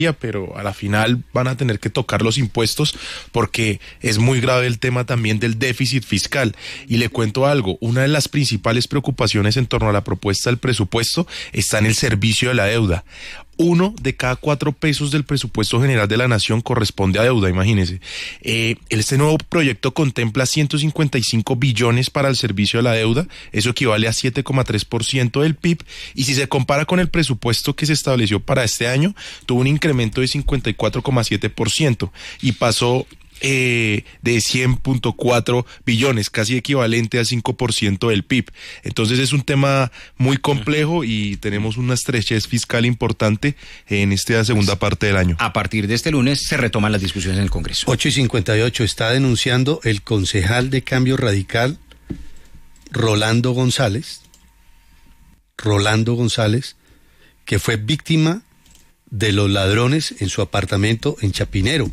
pero a la final van a tener que tocar los impuestos porque es muy grave el tema también del déficit fiscal. Y le cuento algo, una de las principales preocupaciones en torno a la propuesta del presupuesto está en el servicio de la deuda. 1 de cada 4 pesos del presupuesto general de la nación corresponde a deuda, imagínense. Este nuevo proyecto contempla 155 billones para el servicio de la deuda, eso equivale a 7,3% del PIB, y si se compara con el presupuesto que se estableció para este año, tuvo un incremento de 54,7% y pasó de 100.4 billones, casi equivalente al 5% del PIB. Entonces es un tema muy complejo y tenemos una estrechez fiscal importante en esta segunda parte del año. A partir de este lunes se retoman las discusiones en el Congreso. 8:58 está denunciando el concejal de Cambio Radical, Rolando González, que fue víctima de los ladrones en su apartamento en Chapinero.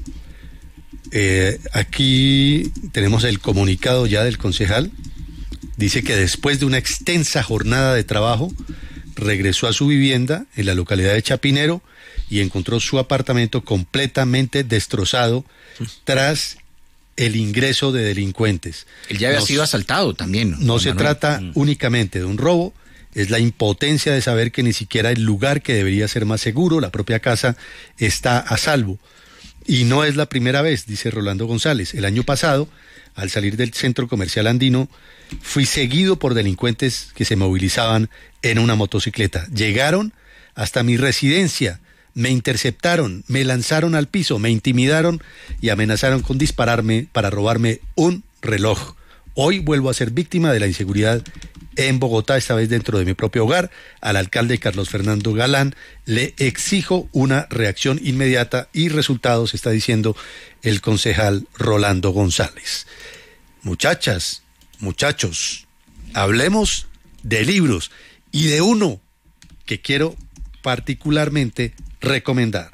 Aquí tenemos el comunicado ya del concejal. Dice que después de una extensa jornada de trabajo regresó a su vivienda en la localidad de Chapinero y encontró su apartamento completamente destrozado tras el ingreso de delincuentes. Él ya había sido asaltado también, ¿no? No se trata únicamente de un robo, es la impotencia de saber que ni siquiera el lugar que debería ser más seguro, la propia casa, está a salvo. Y no es la primera vez, dice Rolando González. El año pasado, al salir del centro comercial andino, fui seguido por delincuentes que se movilizaban en una motocicleta. Llegaron hasta mi residencia, me interceptaron, me lanzaron al piso, me intimidaron y amenazaron con dispararme para robarme un reloj. Hoy vuelvo a ser víctima de la inseguridad en Bogotá, esta vez dentro de mi propio hogar. Al alcalde Carlos Fernando Galán le exijo una reacción inmediata y resultados, está diciendo el concejal Rolando González. Muchachas, muchachos, hablemos de libros y de uno que quiero particularmente recomendar.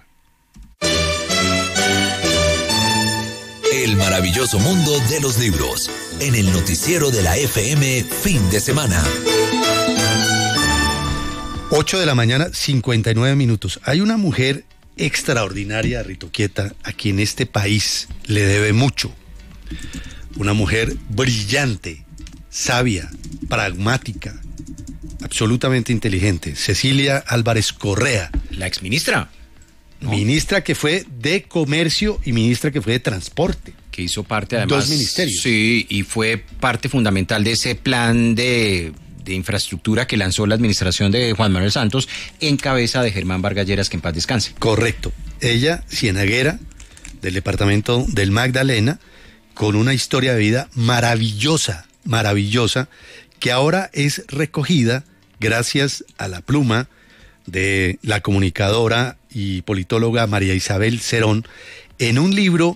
El maravilloso mundo de los libros, en el noticiero de la FM fin de semana. 8:59 a.m. Hay una mujer extraordinaria, Rito Quieta, a quien este país le debe mucho. Una mujer brillante, sabia, pragmática, absolutamente inteligente. Cecilia Álvarez Correa. La exministra. ¿No? Ministra que fue de Comercio y ministra que fue de Transporte. Que hizo parte además. 2 ministerios. Sí, y fue parte fundamental de ese plan de infraestructura que lanzó la administración de Juan Manuel Santos en cabeza de Germán Vargas Lleras, que en paz descanse. Correcto. Ella, cienaguera del departamento del Magdalena, con una historia de vida maravillosa, que ahora es recogida gracias a la pluma de la comunicadora y politóloga María Isabel Cerón en un libro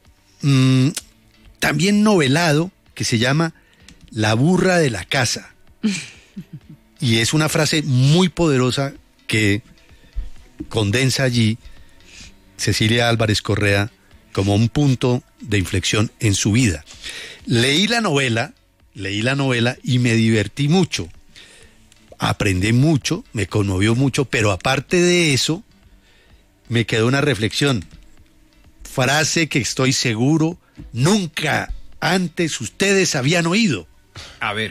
también novelado que se llama La burra de la casa. Y es una frase muy poderosa que condensa allí Cecilia Álvarez Correa como un punto de inflexión en su vida. Leí la novela y me divertí mucho. Aprendí mucho, me conmovió mucho, pero aparte de eso, me quedó una reflexión. Frase que estoy seguro nunca antes ustedes habían oído. A ver.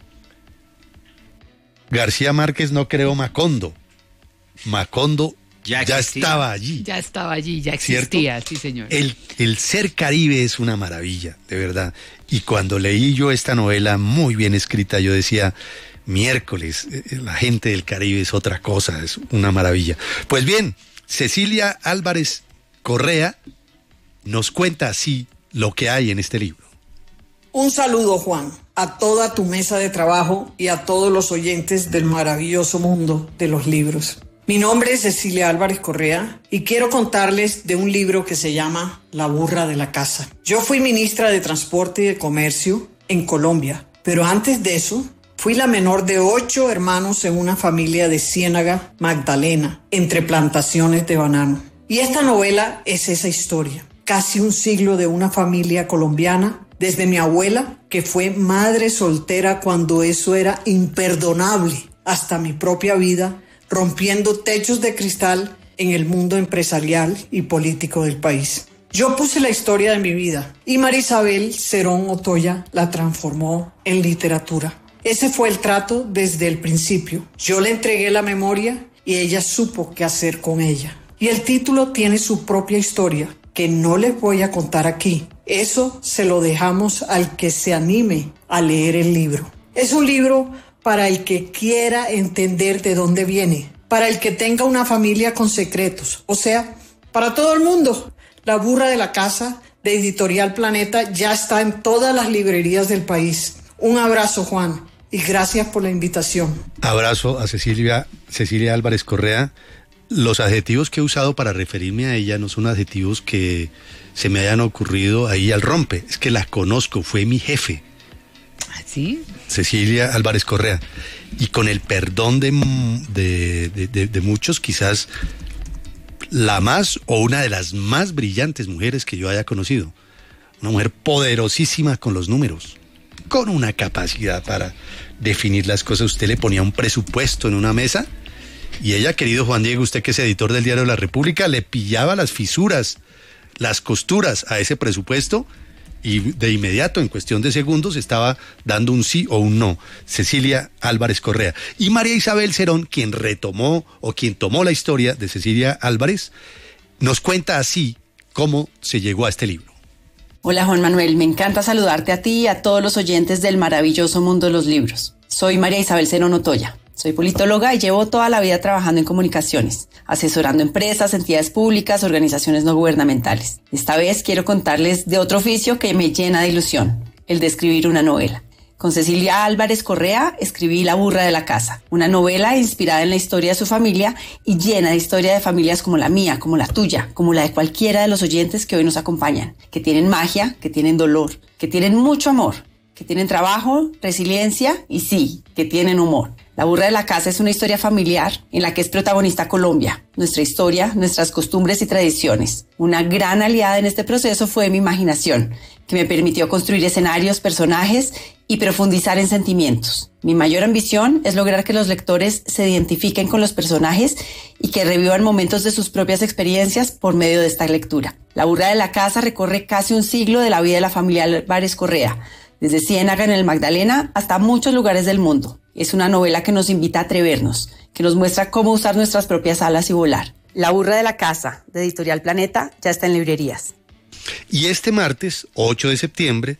García Márquez no creó Macondo. Macondo ya estaba allí. Ya estaba allí, ya existía, ¿cierto? Sí, señor. El ser Caribe es una maravilla, de verdad. Y cuando leí yo esta novela muy bien escrita, yo decía, miércoles, la gente del Caribe es otra cosa, es una maravilla. Pues bien, Cecilia Álvarez Correa nos cuenta así lo que hay en este libro. Un saludo, Juan, a toda tu mesa de trabajo y a todos los oyentes del maravilloso mundo de los libros. Mi nombre es Cecilia Álvarez Correa y quiero contarles de un libro que se llama La burra de la casa. Yo fui ministra de Transporte y de Comercio en Colombia, pero antes de eso fui la menor de 8 hermanos en una familia de Ciénaga, Magdalena, entre plantaciones de banano. Y esta novela es esa historia, casi un siglo de una familia colombiana, desde mi abuela, que fue madre soltera cuando eso era imperdonable, hasta mi propia vida, rompiendo techos de cristal en el mundo empresarial y político del país. Yo puse la historia de mi vida y María Isabel Cerón Otoya la transformó en literatura. Ese fue el trato desde el principio. Yo le entregué la memoria y ella supo qué hacer con ella. Y el título tiene su propia historia, que no les voy a contar aquí. Eso se lo dejamos al que se anime a leer el libro. Es un libro para el que quiera entender de dónde viene, para el que tenga una familia con secretos, o sea, para todo el mundo. La burra de la casa, de Editorial Planeta, ya está en todas las librerías del país. Un abrazo, Juan, y gracias por la invitación. Abrazo a Cecilia Álvarez Correa. Los adjetivos que he usado para referirme a ella no son adjetivos que se me hayan ocurrido ahí al rompe. Es que la conozco, fue mi jefe. ¿Sí? Cecilia Álvarez Correa. Y con el perdón de muchos, quizás la más o una de las más brillantes mujeres que yo haya conocido. Una mujer poderosísima con los números, con una capacidad para definir las cosas. Usted le ponía un presupuesto en una mesa y ella, querido Juan Diego, usted que es editor del Diario de la República, le pillaba las fisuras, las costuras a ese presupuesto y de inmediato, en cuestión de segundos, estaba dando un sí o un no. Cecilia Álvarez Correa. Y María Isabel Cerón, quien tomó la historia de Cecilia Álvarez, nos cuenta así cómo se llegó a este libro. Hola Juan Manuel, me encanta saludarte a ti y a todos los oyentes del maravilloso mundo de los libros. Soy María Isabel Cerón Otoya. Soy politóloga y llevo toda la vida trabajando en comunicaciones, asesorando empresas, entidades públicas, organizaciones no gubernamentales. Esta vez quiero contarles de otro oficio que me llena de ilusión, el de escribir una novela. Con Cecilia Álvarez Correa escribí La burra de la casa, una novela inspirada en la historia de su familia y llena de historia de familias como la mía, como la tuya, como la de cualquiera de los oyentes que hoy nos acompañan, que tienen magia, que tienen dolor, que tienen mucho amor, que tienen trabajo, resiliencia y sí, que tienen humor. La burra de la casa es una historia familiar en la que es protagonista Colombia, nuestra historia, nuestras costumbres y tradiciones. Una gran aliada en este proceso fue mi imaginación, que me permitió construir escenarios, personajes y profundizar en sentimientos. Mi mayor ambición es lograr que los lectores se identifiquen con los personajes y que revivan momentos de sus propias experiencias por medio de esta lectura. La burra de la casa recorre casi un siglo de la vida de la familia Álvarez Correa, desde Ciénaga en el Magdalena hasta muchos lugares del mundo. Es una novela que nos invita a atrevernos, que nos muestra cómo usar nuestras propias alas y volar. La burra de la casa, de Editorial Planeta, ya está en librerías. Y este martes, 8 de septiembre,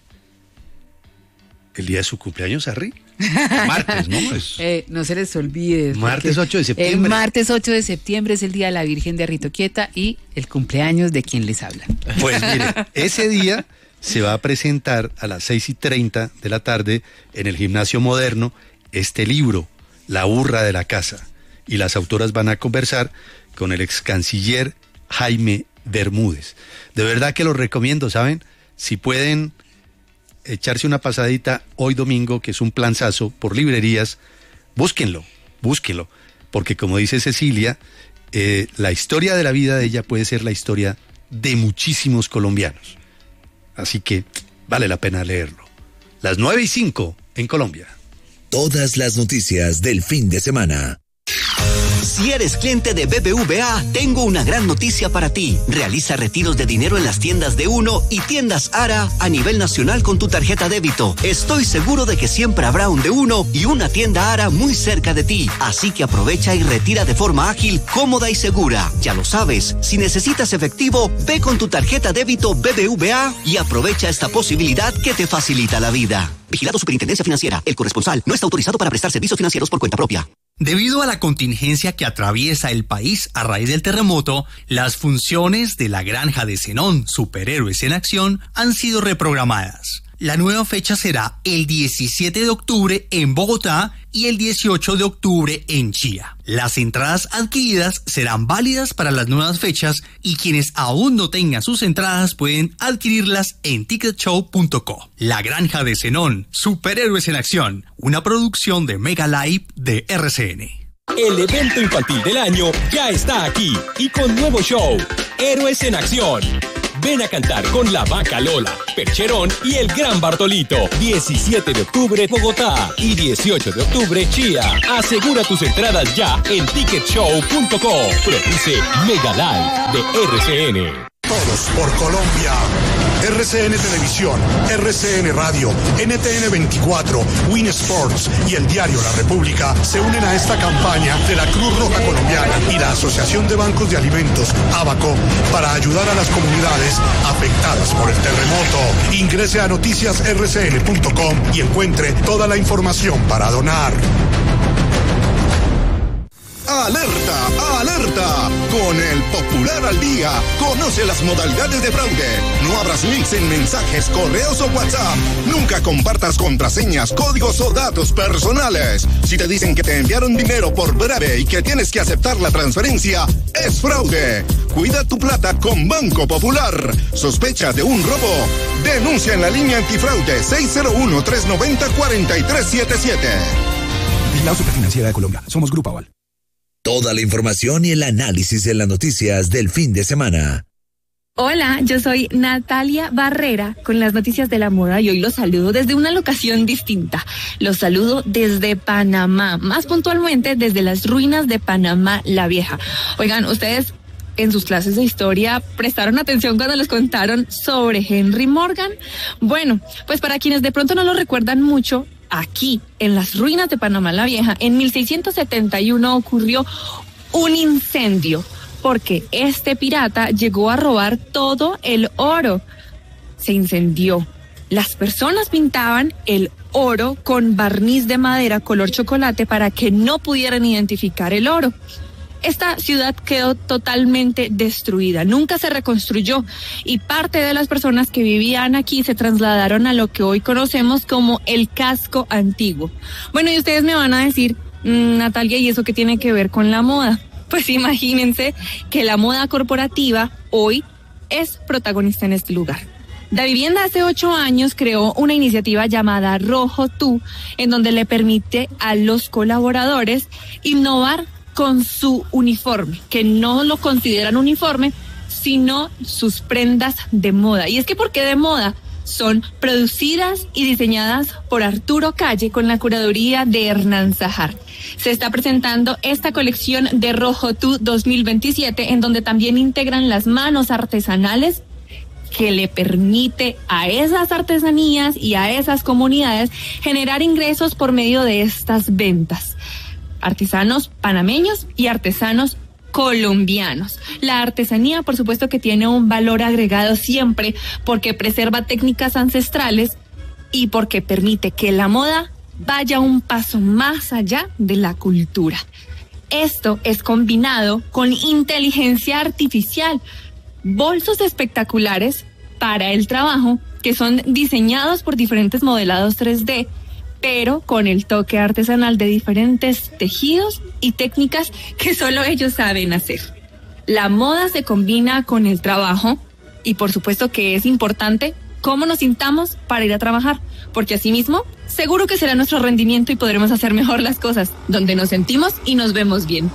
el día de su cumpleaños, Harry. Martes, ¿no? Pues... no se les olvide. Martes 8 de septiembre. El martes 8 de septiembre es el Día de la Virgen de Arritoquieta y el cumpleaños de quien les habla. Pues mire, ese día se va a presentar a las 6:30 de la tarde en el Gimnasio Moderno este libro, La burra de la casa. Y las autoras van a conversar con el ex canciller Jaime Bermúdez. De verdad que lo recomiendo, ¿saben? Si pueden echarse una pasadita hoy domingo, que es un planzazo por librerías, búsquenlo, porque como dice Cecilia, la historia de la vida de ella puede ser la historia de muchísimos colombianos. Así que vale la pena leerlo. Las 9:05 en Colombia. Todas las noticias del fin de semana. Si eres cliente de BBVA, tengo una gran noticia para ti. Realiza retiros de dinero en las tiendas de Uno y tiendas Ara a nivel nacional con tu tarjeta débito. Estoy seguro de que siempre habrá un de Uno y una tienda Ara muy cerca de ti. Así que aprovecha y retira de forma ágil, cómoda y segura. Ya lo sabes, si necesitas efectivo, ve con tu tarjeta débito BBVA y aprovecha esta posibilidad que te facilita la vida. Vigilado Superintendencia Financiera. El corresponsal no está autorizado para prestar servicios financieros por cuenta propia. Debido a la contingencia que atraviesa el país a raíz del terremoto, las funciones de la Granja de Zenón, Superhéroes en Acción, han sido reprogramadas. La nueva fecha será el 17 de octubre en Bogotá y el 18 de octubre en Chía. Las entradas adquiridas serán válidas para las nuevas fechas y quienes aún no tengan sus entradas pueden adquirirlas en ticketshow.co. La Granja de Zenón, Superhéroes en Acción, una producción de Mega Live de RCN. El evento infantil del año ya está aquí y con nuevo show, Héroes en Acción. Ven a cantar con La Vaca Lola, Percherón y El Gran Bartolito. 17 de octubre, Bogotá. Y 18 de octubre, Chía. Asegura tus entradas ya en ticketshow.co. Produce Mega Live de RCN. Todos por Colombia. RCN Televisión, RCN Radio, NTN 24, Win Sports y el diario La República se unen a esta campaña de la Cruz Roja Colombiana y la Asociación de Bancos de Alimentos, ABACO, para ayudar a las comunidades afectadas por el terremoto. Ingrese a noticiasrcn.com y encuentre toda la información para donar. ¡Alerta! ¡Alerta! Con el Popular al Día, conoce las modalidades de fraude. No abras links en mensajes, correos o WhatsApp. Nunca compartas contraseñas, códigos o datos personales. Si te dicen que te enviaron dinero por breve y que tienes que aceptar la transferencia, es fraude. Cuida tu plata con Banco Popular. ¿Sospecha de un robo? Denuncia en la línea antifraude 601-390-4377. Vigilado Superfinanciera de Colombia. Somos Grupo Aval. Toda la información y el análisis en las noticias del fin de semana. Hola, yo soy Natalia Barrera con las noticias de la moda y hoy los saludo desde una locación distinta. Los saludo desde Panamá, más puntualmente desde las ruinas de Panamá la Vieja. Oigan, ustedes en sus clases de historia prestaron atención cuando les contaron sobre Henry Morgan. Bueno, pues para quienes de pronto no lo recuerdan mucho, aquí, en las ruinas de Panamá la Vieja, en 1671 ocurrió un incendio, porque este pirata llegó a robar todo el oro. Se incendió. Las personas pintaban el oro con barniz de madera color chocolate para que no pudieran identificar el oro. Esta ciudad quedó totalmente destruida, nunca se reconstruyó y parte de las personas que vivían aquí se trasladaron a lo que hoy conocemos como el casco antiguo. Bueno, y ustedes me van a decir, Natalia, ¿y eso qué tiene que ver con la moda? Pues imagínense que la moda corporativa hoy es protagonista en este lugar. Da Vivienda hace 8 años creó una iniciativa llamada Rojo Tú, en donde le permite a los colaboradores innovar con su uniforme, que no lo consideran uniforme, sino sus prendas de moda. Y es que ¿por qué de moda? Son producidas y diseñadas por Arturo Calle con la curaduría de Hernán Zahar. Se está presentando esta colección de Rojo Tú 2027, en donde también integran las manos artesanales que le permite a esas artesanías y a esas comunidades generar ingresos por medio de estas ventas. Artesanos panameños y artesanos colombianos. La artesanía, por supuesto, que tiene un valor agregado siempre porque preserva técnicas ancestrales y porque permite que la moda vaya un paso más allá de la cultura. Esto es combinado con inteligencia artificial, bolsos espectaculares para el trabajo que son diseñados por diferentes modelados 3D, pero con el toque artesanal de diferentes tejidos y técnicas que solo ellos saben hacer. La moda se combina con el trabajo y por supuesto que es importante cómo nos sintamos para ir a trabajar, porque asimismo seguro que será nuestro rendimiento y podremos hacer mejor las cosas, donde nos sentimos y nos vemos bien.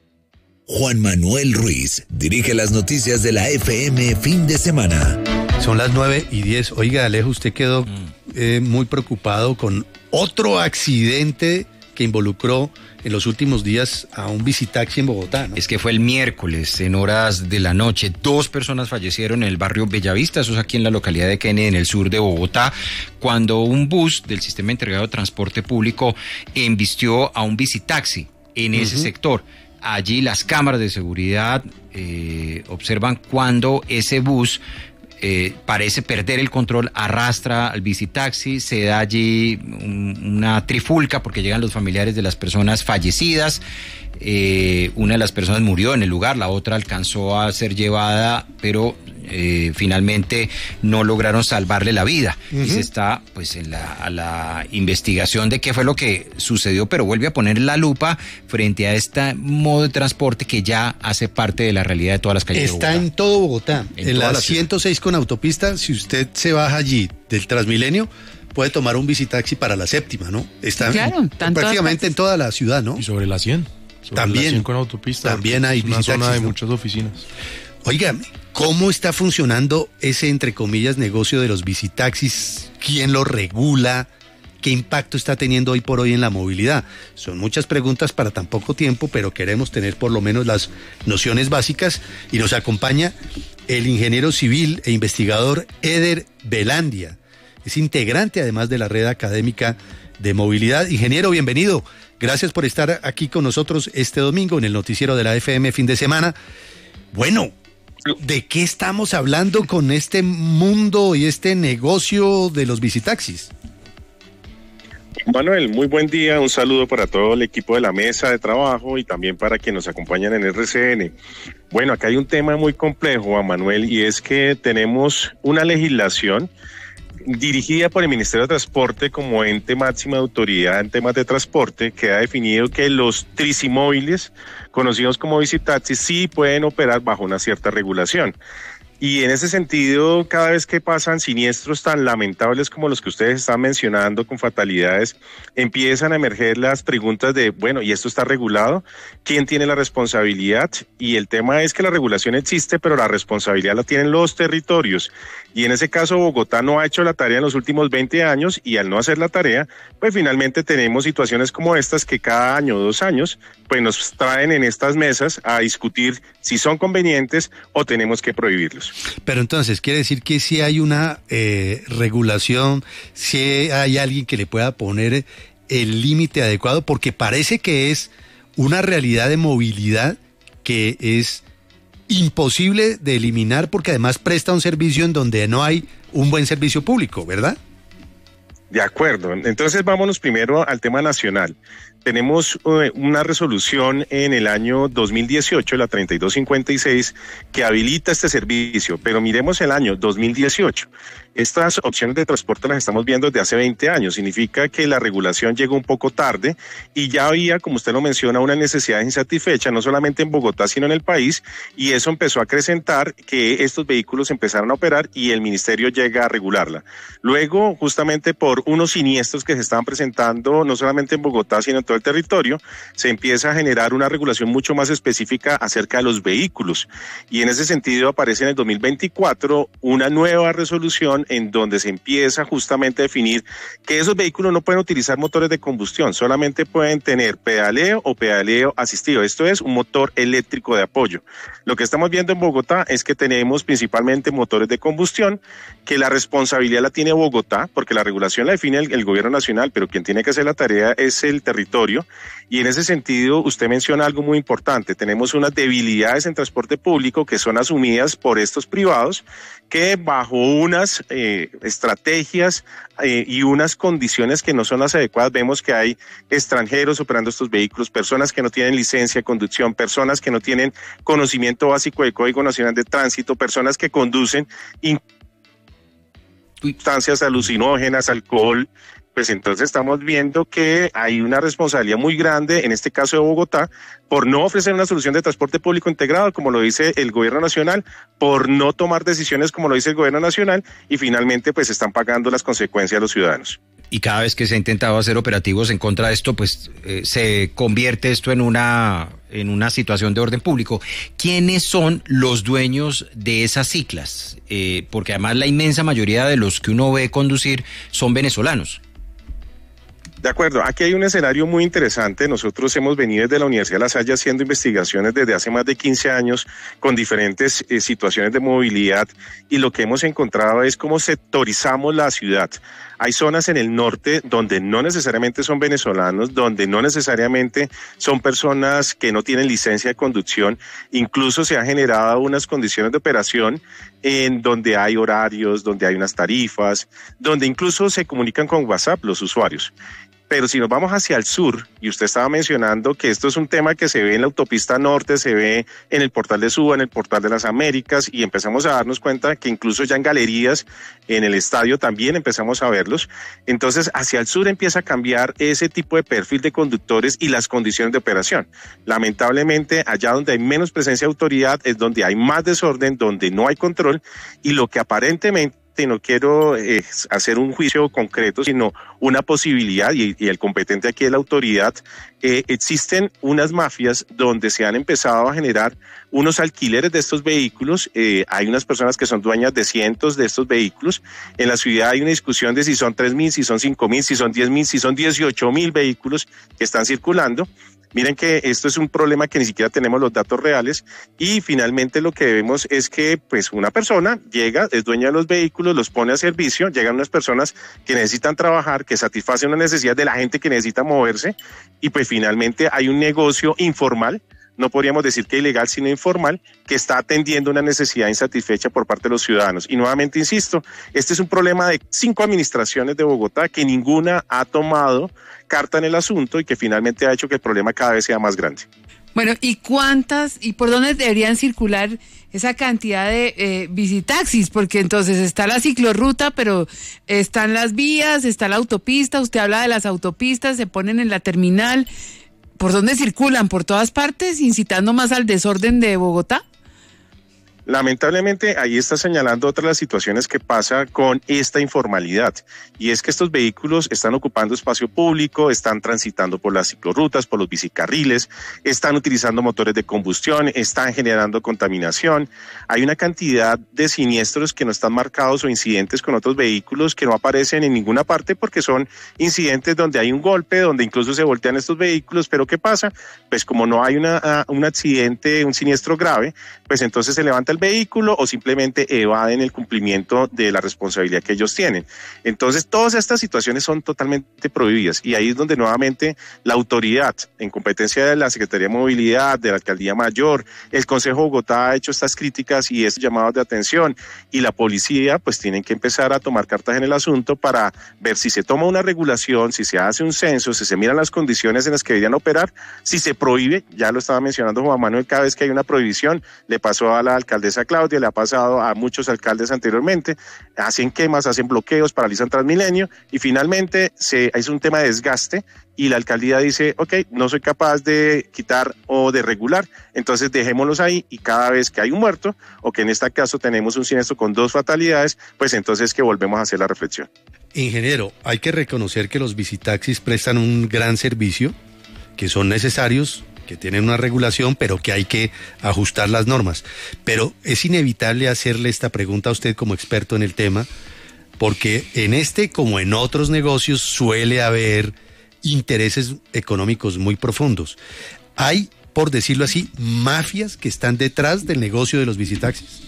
Juan Manuel Ruiz dirige las noticias de la FM fin de semana. Son las 9:10. Oiga, Alejo, usted quedó muy preocupado con otro accidente que involucró en los últimos días a un visitaxi en Bogotá, ¿no? Es que fue el miércoles, en horas de la noche. 2 personas fallecieron en el barrio Bellavista, eso es aquí en la localidad de Kennedy, en el sur de Bogotá, cuando un bus del sistema integrado de transporte público embistió a un visitaxi en ese sector. Allí las cámaras de seguridad observan cuando ese bus parece perder el control, arrastra al visitaxi, se da allí una trifulca porque llegan los familiares de las personas fallecidas. Una de las personas murió en el lugar, la otra alcanzó a ser llevada, pero finalmente no lograron salvarle la vida. Y se está pues a la investigación de qué fue lo que sucedió, pero vuelve a poner la lupa frente a este modo de transporte que ya hace parte de la realidad de todas las calles de Bogotá. Está en todo Bogotá, en la 106 con autopista. Si usted se baja allí del Transmilenio, puede tomar un visitaxi para la séptima, ¿no? Está prácticamente en toda la ciudad, ¿no? Y sobre la 100. También, la 100 con autopista. También hay una visitaxis, zona de ¿no? muchas oficinas. Óigame, ¿cómo está funcionando ese, entre comillas, negocio de los bicitaxis? ¿Quién lo regula? ¿Qué impacto está teniendo hoy por hoy en la movilidad? Son muchas preguntas para tan poco tiempo, pero queremos tener por lo menos las nociones básicas, y nos acompaña el ingeniero civil e investigador Eder Velandia. Es integrante además de la red académica de movilidad. Ingeniero, bienvenido. Gracias por estar aquí con nosotros este domingo en el noticiero de la FM Fin de Semana. Bueno, ¿de qué estamos hablando con este mundo y este negocio de los bicitaxis? Manuel, muy buen día, un saludo para todo el equipo de la mesa de trabajo y también para quienes nos acompañan en RCN. Bueno, acá hay un tema muy complejo, Manuel, y es que tenemos una legislación dirigida por el Ministerio de Transporte como ente máxima de autoridad en temas de transporte, que ha definido que los tricimóviles, conocidos como bicitaxis, sí pueden operar bajo una cierta regulación. Y en ese sentido, cada vez que pasan siniestros tan lamentables como los que ustedes están mencionando, con fatalidades, empiezan a emerger las preguntas de, bueno, ¿y esto está regulado? ¿Quién tiene la responsabilidad? Y el tema es que la regulación existe, pero la responsabilidad la tienen los territorios. Y en ese caso, Bogotá no ha hecho la tarea en los últimos 20 años, y al no hacer la tarea, pues finalmente tenemos situaciones como estas que cada año o 2 años, pues nos traen en estas mesas a discutir si son convenientes o tenemos que prohibirlos. Pero entonces, ¿quiere decir que si hay una regulación, si hay alguien que le pueda poner el límite adecuado? Porque parece que es una realidad de movilidad que es imposible de eliminar, porque además presta un servicio en donde no hay un buen servicio público, ¿verdad? De acuerdo. Entonces vámonos primero al tema nacional. Tenemos una resolución en el año 2018, la 3256, que habilita este servicio, pero miremos el año 2018. Estas opciones de transporte las estamos viendo desde hace 20 años, significa que la regulación llegó un poco tarde y ya había, como usted lo menciona, una necesidad insatisfecha, no solamente en Bogotá, sino en el país, y eso empezó a acrecentar que estos vehículos empezaron a operar y el ministerio llega a regularla. Luego, justamente por unos siniestros que se estaban presentando, no solamente en Bogotá, sino en todo el territorio, se empieza a generar una regulación mucho más específica acerca de los vehículos. Y en ese sentido aparece en el 2024 una nueva resolución en donde se empieza justamente a definir que esos vehículos no pueden utilizar motores de combustión, solamente pueden tener pedaleo o pedaleo asistido. Esto es un motor eléctrico de apoyo. Lo que estamos viendo en Bogotá es que tenemos principalmente motores de combustión, que la responsabilidad la tiene Bogotá, porque la regulación la define el gobierno nacional, pero quien tiene que hacer la tarea es el territorio. Y en ese sentido, usted menciona algo muy importante. Tenemos unas debilidades en transporte público que son asumidas por estos privados, que bajo unas estrategias y unas condiciones que no son las adecuadas, vemos que hay extranjeros operando estos vehículos, personas que no tienen licencia de conducción, personas que no tienen conocimiento básico del Código Nacional de Tránsito, personas que conducen sustancias alucinógenas, alcohol. Pues entonces estamos viendo que hay una responsabilidad muy grande, en este caso de Bogotá, por no ofrecer una solución de transporte público integrado, como lo dice el gobierno nacional, por no tomar decisiones como lo dice el gobierno nacional, y finalmente pues están pagando las consecuencias los ciudadanos. Y cada vez que se ha intentado hacer operativos en contra de esto, pues se convierte esto en una situación de orden público. ¿Quiénes son los dueños de esas ciclas? Porque además la inmensa mayoría de los que uno ve conducir son venezolanos. De acuerdo, aquí hay un escenario muy interesante. Nosotros hemos venido desde la Universidad de La Salle haciendo investigaciones desde hace más de 15 años con diferentes situaciones de movilidad, y lo que hemos encontrado es cómo sectorizamos la ciudad. Hay zonas en el norte donde no necesariamente son venezolanos, donde no necesariamente son personas que no tienen licencia de conducción. Incluso se han generado unas condiciones de operación en donde hay horarios, donde hay unas tarifas, donde incluso se comunican con WhatsApp los usuarios. Pero si nos vamos hacia el sur, y usted estaba mencionando que esto es un tema que se ve en la autopista norte, se ve en el portal de Suba, en el portal de las Américas, y empezamos a darnos cuenta que incluso ya en galerías, en el estadio también empezamos a verlos. Entonces, hacia el sur empieza a cambiar ese tipo de perfil de conductores y las condiciones de operación. Lamentablemente, allá donde hay menos presencia de autoridad es donde hay más desorden, donde no hay control, y lo que aparentemente y no quiero hacer un juicio concreto, sino una posibilidad, y el competente aquí es la autoridad. Existen unas mafias donde se han empezado a generar unos alquileres de estos vehículos. Hay unas personas que son dueñas de cientos de estos vehículos. En la ciudad hay una discusión de si son 3.000, si son 5.000, si son 10.000, si son 18.000 vehículos que están circulando. Miren que esto es un problema que ni siquiera tenemos los datos reales, y finalmente lo que vemos es que pues una persona llega, es dueña de los vehículos, los pone a servicio, llegan unas personas que necesitan trabajar, que satisfacen una necesidad de la gente que necesita moverse, y pues finalmente hay un negocio informal, no podríamos decir que ilegal, sino informal, que está atendiendo una necesidad insatisfecha por parte de los ciudadanos. Y nuevamente insisto, este es un problema de 5 administraciones de Bogotá que ninguna ha tomado carta en el asunto y que finalmente ha hecho que el problema cada vez sea más grande. Bueno, ¿y cuántas y por dónde deberían circular esa cantidad de bicitaxis? Porque entonces está la ciclorruta, pero están las vías, está la autopista, usted habla de las autopistas, se ponen en la terminal. ¿Por dónde circulan? ¿Por todas partes, incitando más al desorden de Bogotá? Lamentablemente, ahí está señalando otra de las situaciones que pasa con esta informalidad, y es que estos vehículos están ocupando espacio público, están transitando por las ciclorrutas, por los bicicarriles, están utilizando motores de combustión, están generando contaminación. Hay una cantidad de siniestros que no están marcados o incidentes con otros vehículos que no aparecen en ninguna parte porque son incidentes donde hay un golpe, donde incluso se voltean estos vehículos, pero ¿qué pasa? Pues como no hay un accidente, un siniestro grave, pues entonces se levanta el vehículo o simplemente evaden el cumplimiento de la responsabilidad que ellos tienen. Entonces, todas estas situaciones son totalmente prohibidas, y ahí es donde nuevamente la autoridad, en competencia de la Secretaría de Movilidad, de la Alcaldía Mayor, el Consejo de Bogotá ha hecho estas críticas y estos llamados de atención, y la policía pues tienen que empezar a tomar cartas en el asunto para ver si se toma una regulación, si se hace un censo, si se miran las condiciones en las que deberían operar, si se prohíbe. Ya lo estaba mencionando Juan Manuel, cada vez que hay una prohibición, le pasó a la alcaldesa Claudia, le ha pasado a muchos alcaldes anteriormente, hacen quemas, hacen bloqueos, paralizan Transmilenio, y finalmente es un tema de desgaste, y la alcaldía dice, ok, no soy capaz de quitar o de regular, entonces dejémoslos ahí, y cada vez que hay un muerto, o que en este caso tenemos un siniestro con 2 fatalidades, pues entonces que volvemos a hacer la reflexión. Ingeniero, hay que reconocer que los bicitaxis prestan un gran servicio, que son necesarios, que tienen una regulación, pero que hay que ajustar las normas. Pero es inevitable hacerle esta pregunta a usted como experto en el tema, porque en este, como en otros negocios, suele haber intereses económicos muy profundos. Hay, por decirlo así, mafias que están detrás del negocio de los bicitaxis.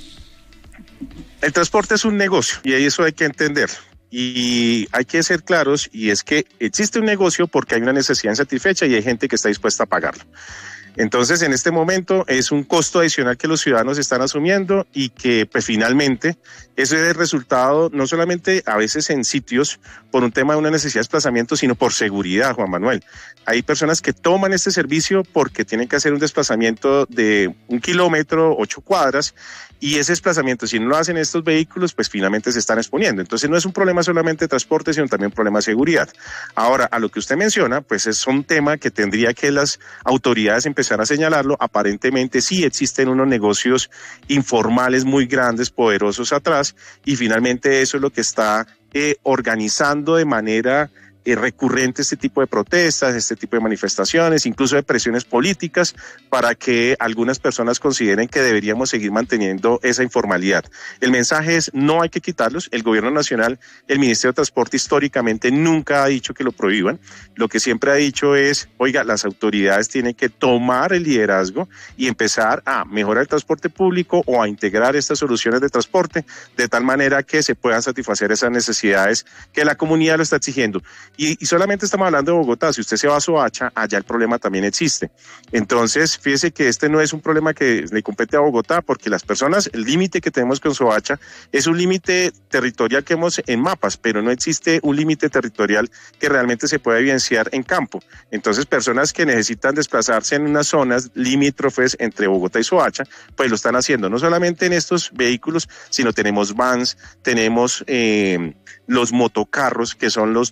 El transporte es un negocio, y eso hay que entenderlo. Y hay que ser claros, y es que existe un negocio porque hay una necesidad insatisfecha y hay gente que está dispuesta a pagarlo. Entonces, en este momento es un costo adicional que los ciudadanos están asumiendo, y que pues finalmente ese es el resultado no solamente a veces en sitios por un tema de una necesidad de desplazamiento, sino por seguridad, Juan Manuel. Hay personas que toman este servicio porque tienen que hacer un desplazamiento de 1 kilómetro, 8 cuadras, y ese desplazamiento, si no lo hacen estos vehículos, pues finalmente se están exponiendo. Entonces no es un problema solamente de transporte, sino también un problema de seguridad. Ahora, a lo que usted menciona, pues es un tema que tendría que las autoridades empezar a señalarlo. Aparentemente sí existen unos negocios informales muy grandes, poderosos atrás, y finalmente eso es lo que está organizando de manera recurrente este tipo de protestas, este tipo de manifestaciones, incluso de presiones políticas, para que algunas personas consideren que deberíamos seguir manteniendo esa informalidad. El mensaje es: no hay que quitarlos. El gobierno nacional, el Ministerio de Transporte históricamente nunca ha dicho que lo prohíban. Lo que siempre ha dicho es, oiga, las autoridades tienen que tomar el liderazgo y empezar a mejorar el transporte público o a integrar estas soluciones de transporte de tal manera que se puedan satisfacer esas necesidades que la comunidad lo está exigiendo. Y solamente estamos hablando de Bogotá. Si usted se va a Soacha, allá el problema también existe. Entonces, fíjese que este no es un problema que le compete a Bogotá, porque las personas, el límite que tenemos con Soacha es un límite territorial que hemos en mapas, pero no existe un límite territorial que realmente se pueda evidenciar en campo. Entonces, personas que necesitan desplazarse en unas zonas limítrofes entre Bogotá y Soacha, pues lo están haciendo, no solamente en estos vehículos, sino tenemos vans, tenemos los motocarros, que son los tuk-tuk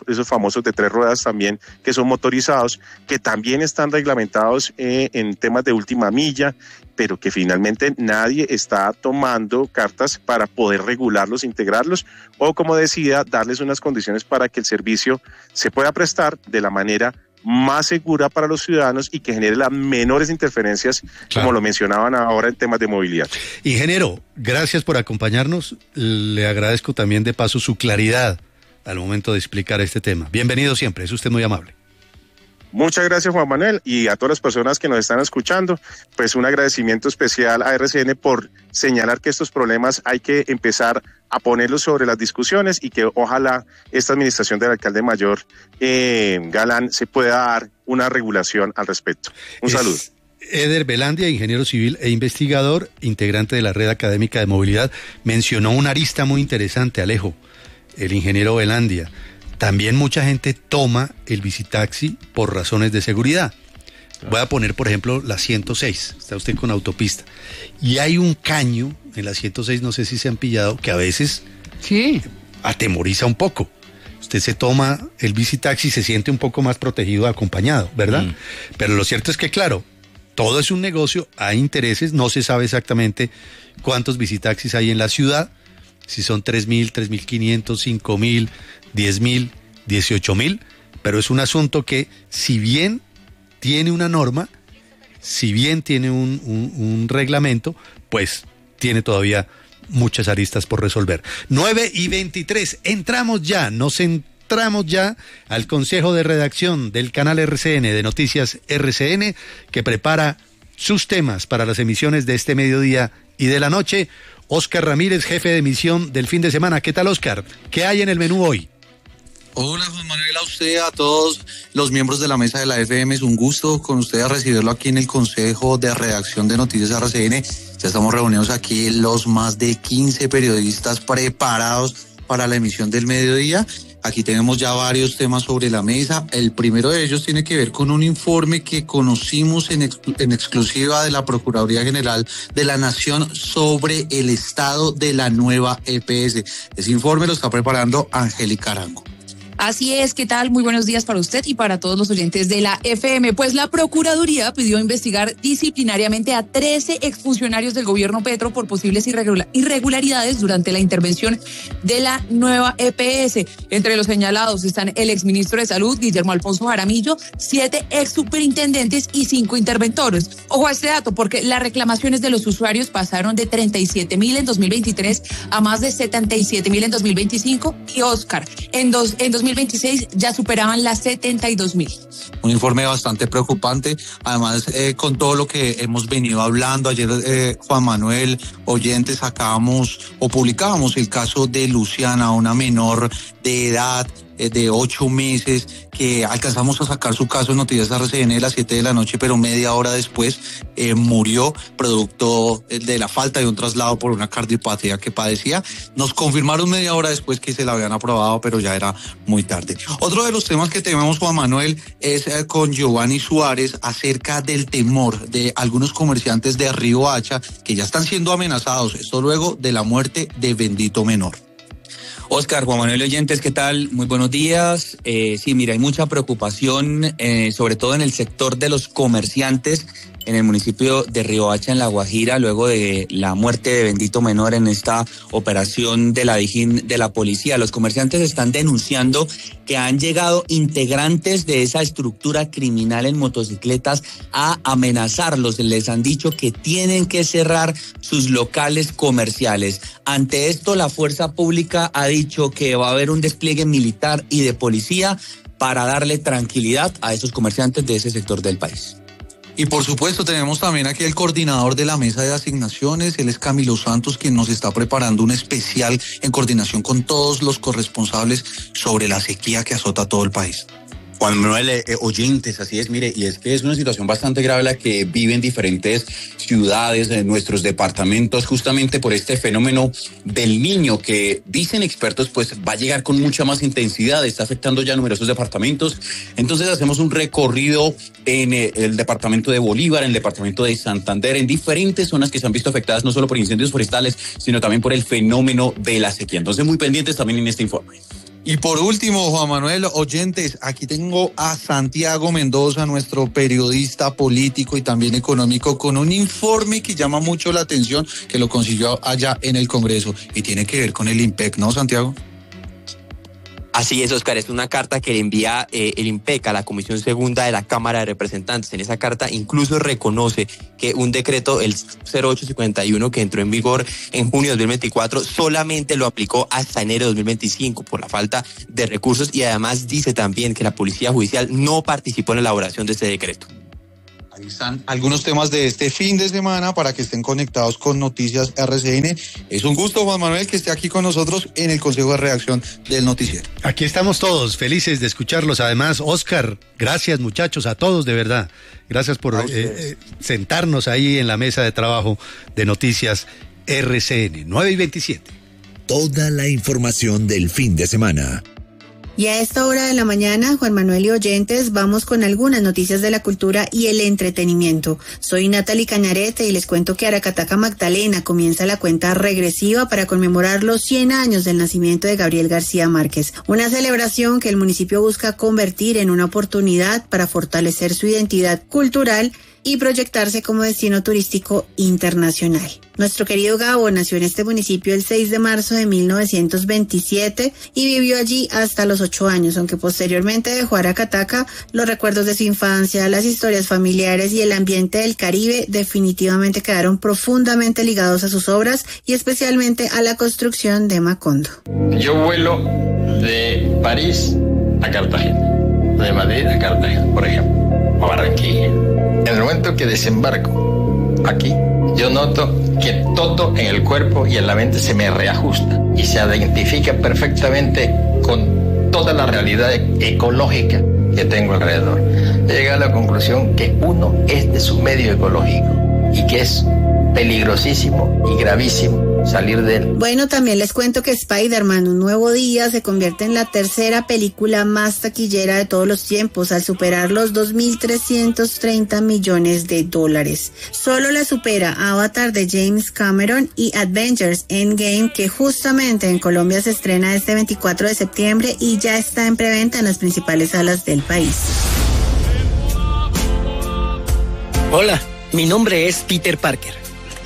esos famosos de 3 ruedas también, que son motorizados, que también están reglamentados en temas de última milla, pero que finalmente nadie está tomando cartas para poder regularlos, integrarlos, o como decía, darles unas condiciones para que el servicio se pueda prestar de la manera más segura para los ciudadanos y que genere las menores interferencias, como lo mencionaban ahora en temas de movilidad. Ingeniero, gracias por acompañarnos. Le agradezco también de paso su claridad al momento de explicar este tema. Bienvenido siempre, es usted muy amable. Muchas gracias, Juan Manuel, y a todas las personas que nos están escuchando, pues un agradecimiento especial a RCN por señalar que estos problemas hay que empezar a ponerlos sobre las discusiones y que ojalá esta administración del alcalde mayor Galán se pueda dar una regulación al respecto. Un saludo. Eder Velandia, ingeniero civil e investigador, integrante de la Red Académica de Movilidad, mencionó una arista muy interesante, Alejo, el ingeniero Velandia. También mucha gente toma el bicitaxi por razones de seguridad. Voy a poner, por ejemplo, la 106. Está usted con autopista. Y hay un caño en la 106, no sé si se han pillado, que a veces atemoriza un poco. Usted se toma el bicitaxi y se siente un poco más protegido, acompañado, ¿verdad? Pero lo cierto es que, claro, todo es un negocio, hay intereses, no se sabe exactamente cuántos bicitaxis hay en la ciudad, si son 3.000, 3.500, 5.000, 10.000, 18.000, pero es un asunto que, si bien tiene una norma, si bien tiene un reglamento, pues tiene todavía muchas aristas por resolver. 9:23, nos entramos ya al Consejo de Redacción del canal RCN, de Noticias RCN, que prepara sus temas para las emisiones de este mediodía y de la noche. Oscar Ramírez, jefe de emisión del fin de semana. ¿Qué tal, Oscar? ¿Qué hay en el menú hoy? Hola, Juan Manuel, a usted, a todos los miembros de la mesa de la FM. Es un gusto con ustedes recibirlo aquí en el Consejo de Redacción de Noticias RCN. Ya estamos reunidos aquí los más de 15 periodistas preparados para la emisión del mediodía. Aquí tenemos ya varios temas sobre la mesa. El primero de ellos tiene que ver con un informe que conocimos en exclusiva de la Procuraduría General de la Nación sobre el estado de la nueva EPS. Ese informe lo está preparando Angélica Arango. Así es, ¿qué tal? Muy buenos días para usted y para todos los oyentes de la FM. Pues la Procuraduría pidió investigar disciplinariamente a 13 exfuncionarios del gobierno Petro por posibles irregularidades durante la intervención de la nueva EPS. Entre los señalados están el exministro de Salud, Guillermo Alfonso Jaramillo, 7 exsuperintendentes y 5 interventores. Ojo a este dato, porque las reclamaciones de los usuarios pasaron de 37.000 en 2023 a más de 77.000 en 2025 y Oscar, en 2026 ya superaban las 72.000. Un informe bastante preocupante, además con todo lo que hemos venido hablando. Ayer, Juan Manuel, oyentes, publicábamos el caso de Luciana, una menor de edad de 8 meses, que alcanzamos a sacar su caso en Noticias RCN de las 7 de la noche, pero media hora después murió producto de la falta de un traslado por una cardiopatía que padecía. Nos confirmaron media hora después que se la habían aprobado, pero ya era muy tarde. Otro de los temas que tenemos, Juan Manuel, es con Giovanni Suárez acerca del temor de algunos comerciantes de Riohacha que ya están siendo amenazados, esto luego de la muerte de Bendito Menor. Oscar, Juan Manuel, oyentes, ¿qué tal? Muy buenos días. Sí, mira, hay mucha preocupación, sobre todo en el sector de los comerciantes en el municipio de Riohacha, en La Guajira, luego de la muerte de Bendito Menor en esta operación de la Dijín de la policía. Los comerciantes están denunciando que han llegado integrantes de esa estructura criminal en motocicletas a amenazarlos. Les han dicho que tienen que cerrar sus locales comerciales. Ante esto, la fuerza pública ha dicho que va a haber un despliegue militar y de policía para darle tranquilidad a esos comerciantes de ese sector del país. Y por supuesto tenemos también aquí el coordinador de la mesa de asignaciones, él es Camilo Santos, quien nos está preparando un especial en coordinación con todos los corresponsables sobre la sequía que azota todo el país. Juan Manuel, oyentes, así es, mire, y es que es una situación bastante grave la que viven diferentes ciudades, en nuestros departamentos, justamente por este fenómeno del Niño, que dicen expertos, pues va a llegar con mucha más intensidad, está afectando ya numerosos departamentos. Entonces hacemos un recorrido en el departamento de Bolívar, en el departamento de Santander, en diferentes zonas que se han visto afectadas no solo por incendios forestales, sino también por el fenómeno de la sequía. Entonces muy pendientes también en este informe. Y por último, Juan Manuel, oyentes, aquí tengo a Santiago Mendoza, nuestro periodista político y también económico, con un informe que llama mucho la atención, que lo consiguió allá en el Congreso y tiene que ver con el IMPEC, ¿no, Santiago? Así es, Oscar, es una carta que le envía el IMPEC a la Comisión Segunda de la Cámara de Representantes. En esa carta incluso reconoce que un decreto, el 0851, que entró en vigor en junio de 2024, solamente lo aplicó hasta enero de 2025 por la falta de recursos, y además dice también que la Policía Judicial no participó en la elaboración de este decreto. Ahí están algunos temas de este fin de semana para que estén conectados con Noticias RCN. Es un gusto, Juan Manuel, que esté aquí con nosotros en el Consejo de Redacción del Noticiero. Aquí estamos todos felices de escucharlos. Además, Oscar, gracias muchachos, a todos de verdad. Gracias por sentarnos ahí en la mesa de trabajo de Noticias RCN. 9:27. Toda la información del fin de semana. Y a esta hora de la mañana, Juan Manuel y oyentes, vamos con algunas noticias de la cultura y el entretenimiento. Soy Natalie Cañarete y les cuento que Aracataca Magdalena comienza la cuenta regresiva para conmemorar los 100 años del nacimiento de Gabriel García Márquez. Una celebración que el municipio busca convertir en una oportunidad para fortalecer su identidad cultural y proyectarse como destino turístico internacional. Nuestro querido Gabo nació en este municipio el 6 de marzo de 1927 y vivió allí hasta los 8 años, aunque posteriormente dejó Aracataca. Los recuerdos de su infancia, las historias familiares y el ambiente del Caribe definitivamente quedaron profundamente ligados a sus obras y especialmente a la construcción de Macondo. Yo vuelo de París a Cartagena, de Madrid a Cartagena, por ejemplo, a Barranquilla. En el momento que desembarco aquí, yo noto que todo en el cuerpo y en la mente se me reajusta y se identifica perfectamente con toda la realidad ecológica que tengo alrededor. He llegado a la conclusión que uno es de su medio ecológico y que es peligrosísimo y gravísimo salir de él. Bueno, también les cuento que Spider-Man, Un Nuevo Día, se convierte en la tercera película más taquillera de todos los tiempos, al superar los 2.330 millones de dólares. Solo la supera Avatar de James Cameron y Avengers Endgame, que justamente en Colombia se estrena este 24 de septiembre y ya está en preventa en las principales salas del país. Hola, mi nombre es Peter Parker.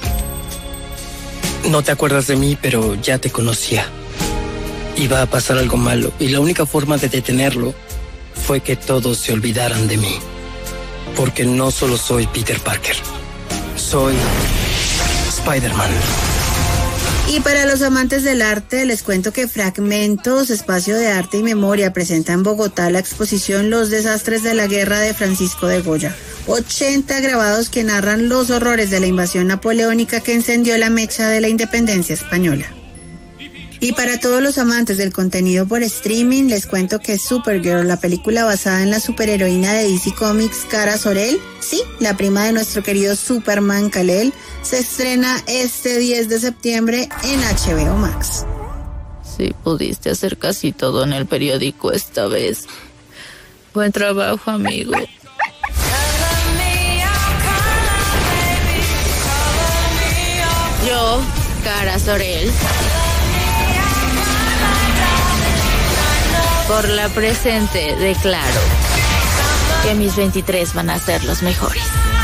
No te acuerdas de mí, pero ya te conocía. Iba a pasar algo malo y la única forma de detenerlo fue que todos se olvidaran de mí. Porque no solo soy Peter Parker, soy Spider-Man. Y para los amantes del arte, les cuento que Fragmentos, Espacio de Arte y Memoria, presenta en Bogotá la exposición Los Desastres de la Guerra de Francisco de Goya. 80 grabados que narran los horrores de la invasión napoleónica que encendió la mecha de la independencia española. Y para todos los amantes del contenido por streaming, les cuento que Supergirl, la película basada en la superheroína de DC Comics, Kara Zor-El, sí, la prima de nuestro querido Superman Kal-El, se estrena este 10 de septiembre en HBO Max. Sí, pudiste hacer casi todo en el periódico esta vez. Buen trabajo, amigo. Yo, Kara Zor-El, por la presente declaro que mis 23 van a ser los mejores.